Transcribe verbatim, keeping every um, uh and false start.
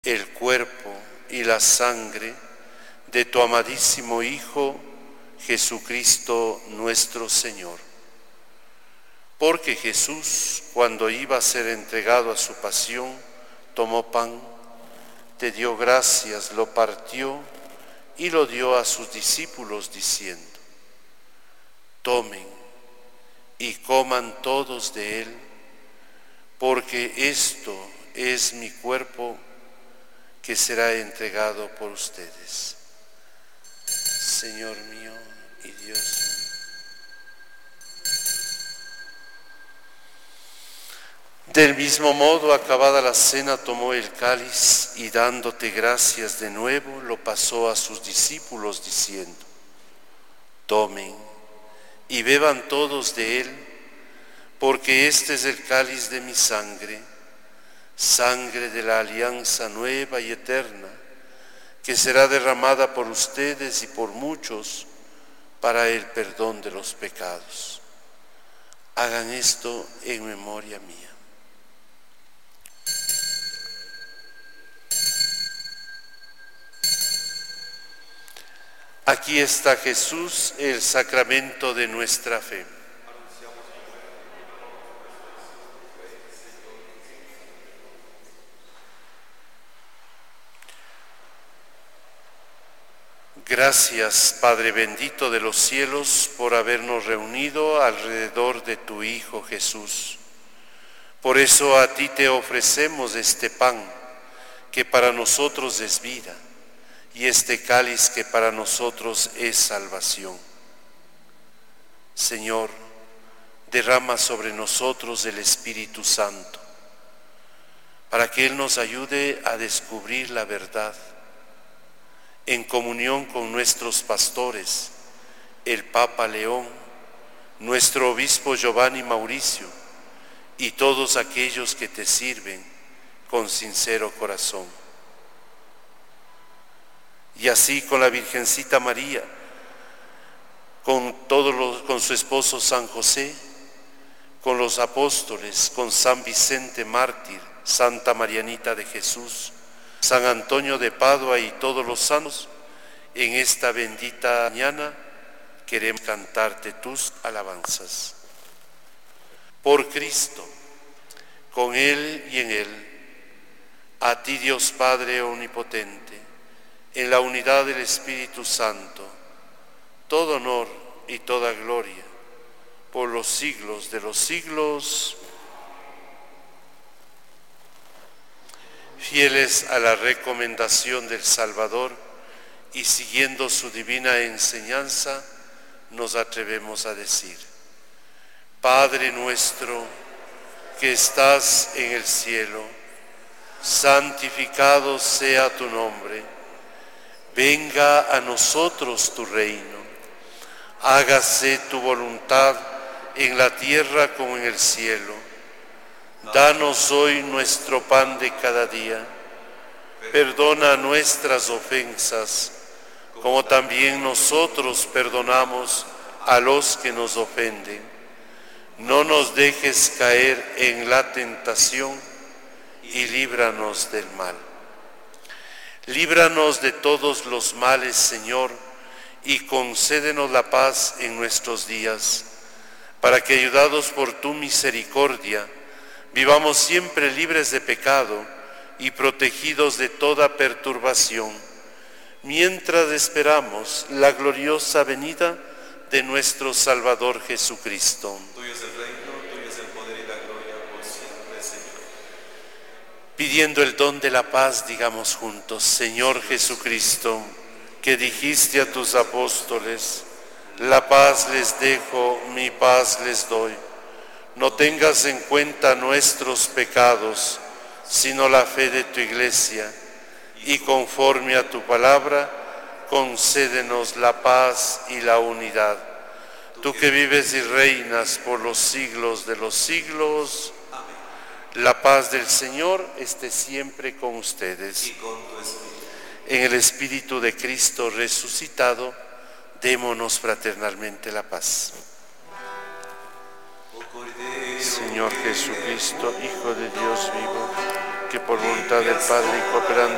el cuerpo y la sangre de tu amadísimo Hijo, Jesucristo nuestro Señor. Porque Jesús, cuando iba a ser entregado a su pasión, tomó pan, te dio gracias, lo partió y lo dio a sus discípulos diciendo: tomen y coman todos de él, porque esto es mi cuerpo que será entregado por ustedes. Señor mío y Dios mío. Del mismo modo, acabada la cena, tomó el cáliz y dándote gracias de nuevo, lo pasó a sus discípulos diciendo: tomen y beban todos de él, porque este es el cáliz de mi sangre, sangre de la alianza nueva y eterna, que será derramada por ustedes y por muchos para el perdón de los pecados. Hagan esto en memoria mía. Aquí está Jesús, el sacramento de nuestra fe. Gracias, Padre bendito de los cielos, por habernos reunido alrededor de tu Hijo Jesús. Por eso a ti te ofrecemos este pan, que para nosotros es vida, y este cáliz que para nosotros es salvación. Señor, derrama sobre nosotros el Espíritu Santo, para que Él nos ayude a descubrir la verdad, en comunión con nuestros pastores, el Papa León, nuestro obispo Giovanni Mauricio y todos aquellos que te sirven con sincero corazón. Y así con la Virgencita María, con, todos los, con su esposo San José, con los apóstoles, con San Vicente Mártir, Santa Marianita de Jesús, San Antonio de Padua y todos los santos, en esta bendita mañana queremos cantarte tus alabanzas. Por Cristo, con Él y en Él, a ti Dios Padre omnipotente, en la unidad del Espíritu Santo, todo honor y toda gloria, por los siglos de los siglos. Fieles a la recomendación del Salvador y siguiendo su divina enseñanza, nos atrevemos a decir: Padre nuestro que estás en el cielo, santificado sea tu nombre. Venga a nosotros tu reino. Hágase tu voluntad en la tierra como en el cielo. Danos hoy nuestro pan de cada día. Perdona nuestras ofensas, como también nosotros perdonamos a los que nos ofenden. No nos dejes caer en la tentación y líbranos del mal. Líbranos de todos los males, Señor, y concédenos la paz en nuestros días, para que, ayudados por tu misericordia, vivamos siempre libres de pecado y protegidos de toda perturbación, mientras esperamos la gloriosa venida de nuestro Salvador Jesucristo. Tuyo es el reino, tuyo es el poder y la gloria por siempre, Señor. Pidiendo el don de la paz, digamos juntos: Señor Jesucristo, que dijiste a tus apóstoles: la paz les dejo, mi paz les doy. No tengas en cuenta nuestros pecados, sino la fe de tu Iglesia, y conforme a tu palabra, concédenos la paz y la unidad. Tú que vives y reinas por los siglos de los siglos. Amén. La paz del Señor esté siempre con ustedes. Y con tu espíritu. En el Espíritu de Cristo resucitado, démonos fraternalmente la paz. Señor Jesucristo, Hijo de Dios vivo, que por voluntad del Padre y cooperando